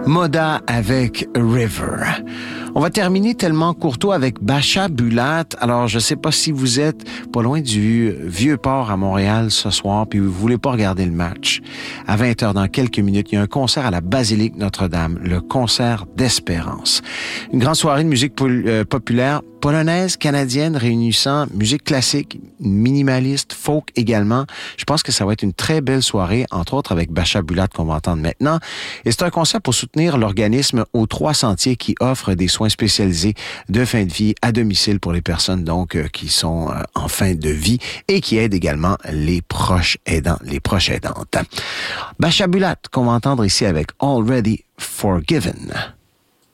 Moda avec River. On va terminer tellement courtois avec Bacha Bulat. Alors, je sais pas si vous êtes pas loin du Vieux-Port à Montréal ce soir, puis vous voulez pas regarder le match. À 20h, dans quelques minutes, il y a un concert à la Basilique Notre-Dame, le concert d'Espérance. Une grande soirée de musique populaire polonaise, canadienne, réunissant musique classique, minimaliste, folk également. Je pense que ça va être une très belle soirée, entre autres avec Bacha Bulat qu'on va entendre maintenant. Et c'est un concert pour soutenir l'organisme aux Trois Sentiers qui offre des soins spécialisés de fin de vie à domicile pour les personnes donc qui sont en fin de vie et qui aident également les proches aidants, les proches aidantes. Bacha Bulat qu'on va entendre ici avec Already Forgiven.